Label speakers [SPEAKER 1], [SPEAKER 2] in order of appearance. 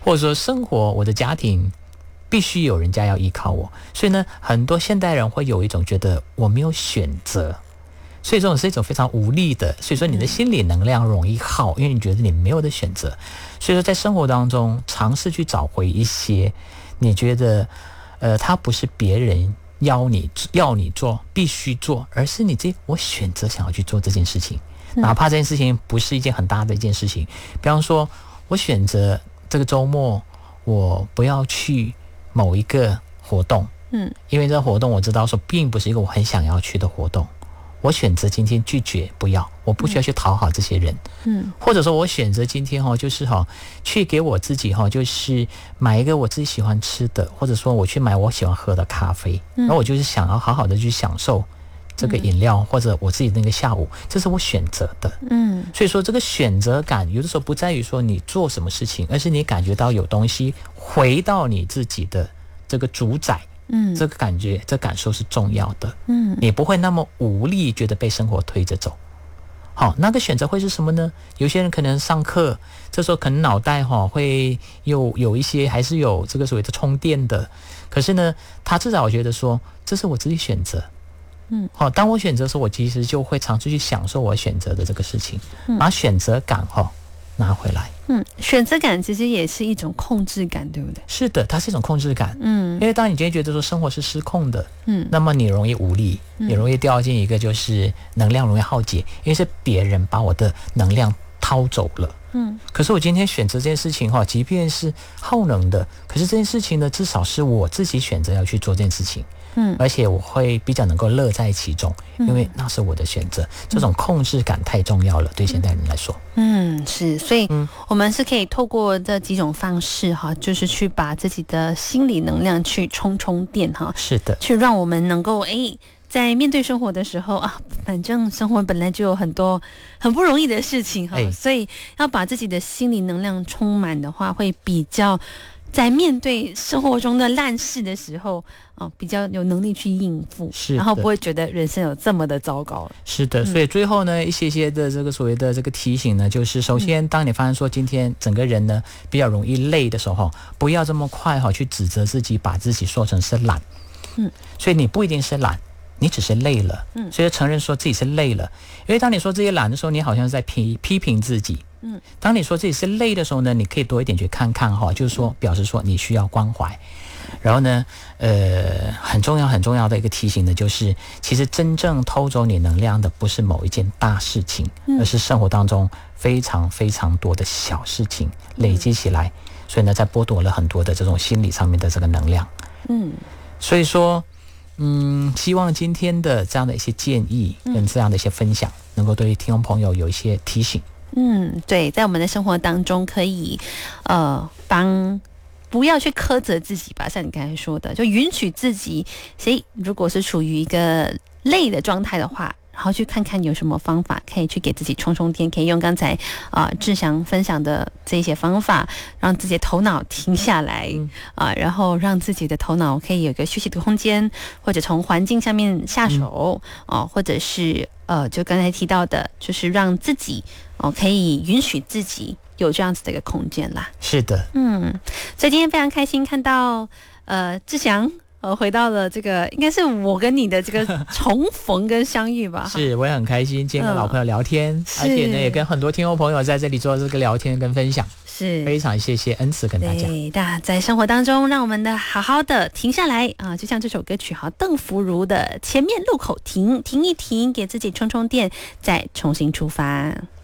[SPEAKER 1] 或者说生活我的家庭必须有人家要依靠我，所以呢，很多现代人会有一种觉得我没有选择，所以这种是一种非常无力的，所以说你的心理能量容易耗，因为你觉得你没有的选择。所以说在生活当中尝试去找回一些你觉得它不是别人要你做必须做，而是你我选择想要去做这件事情，哪怕这件事情不是一件很大的一件事情。比方说我选择这个周末我不要去某一个活动，因为这个活动我知道说并不是一个我很想要去的活动，我选择今天拒绝不要，我不需要去讨好这些人，或者说我选择今天就是去给我自己就是买一个我自己喜欢吃的，或者说我去买我喜欢喝的咖啡，然后我就是想要好好的去享受这个饮料或者我自己那个下午，这是我选择的。所以说这个选择感有的时候不在于说你做什么事情，而是你感觉到有东西回到你自己的这个主宰，这个感觉这感受是重要的。你不会那么无力觉得被生活推着走。好，那个选择会是什么呢？有些人可能上课这时候可能脑袋会有一些还是有这个所谓的充电的，可是呢他至少觉得说这是我自己选择。当我选择的时候，我其实就会尝试去享受我选择的这个事情，把选择感拿回来。
[SPEAKER 2] 选择感其实也是一种控制感，对不对？
[SPEAKER 1] 是的，它是一种控制感。因为当你今天觉得说生活是失控的，那么你容易无力，也容易掉进一个就是能量容易耗竭，因为是别人把我的能量掏走了。可是我今天选择这件事情即便是耗能的，可是这件事情呢，至少是我自己选择要去做这件事情。而且我会比较能够乐在其中，因为那是我的选择。这种控制感太重要了，对现代人来说。
[SPEAKER 2] 是，所以我们是可以透过这几种方式就是去把自己的心理能量去充电
[SPEAKER 1] 是的，
[SPEAKER 2] 去让我们能够在面对生活的时候反正生活本来就有很多很不容易的事情所以要把自己的心理能量充满的话，会比较在面对生活中的烂事的时候比较有能力去应付，然后不会觉得人生有这么的糟糕。
[SPEAKER 1] 是的，所以最后呢，一些的这个所谓的这个提醒呢，就是首先当你发现说今天整个人呢比较容易累的时候，不要这么快去指责自己，把自己说成是懒。所以你不一定是懒，你只是累了。所以承认说自己是累了，因为当你说自己懒的时候，你好像是在批评自己。当你说自己是累的时候呢，你可以多一点去看看就是说表示说你需要关怀。然后呢很重要的一个提醒呢，就是其实真正偷走你能量的不是某一件大事情，而是生活当中非常非常多的小事情累积起来，所以呢在剥夺了很多的这种心理上面的这个能量。所以说希望今天的这样的一些建议跟这样的一些分享能够对听众朋友有一些提醒。
[SPEAKER 2] 对，在我们的生活当中可以不要去苛责自己吧，像你刚才说的，就允许自己如果是处于一个累的状态的话，然后去看看有什么方法可以去给自己充电，可以用刚才志祥分享的这些方法，让自己的头脑停下来然后让自己的头脑可以有一个休息的空间，或者从环境下面下手或者是就刚才提到的，就是让自己可以允许自己有这样子的一个空间啦。
[SPEAKER 1] 是的，
[SPEAKER 2] 所以今天非常开心看到志祥回到了这个应该是我跟你的这个重逢跟相遇吧。
[SPEAKER 1] 是，我也很开心今天跟老朋友聊天，而且呢也跟很多听众朋友在这里做这个聊天跟分享，
[SPEAKER 2] 是非
[SPEAKER 1] 常谢谢恩慈跟大家。
[SPEAKER 2] 对，那在生活当中让我们好好的停下来就像这首歌曲邓福如的前面路口停一停，给自己充电，再重新出发。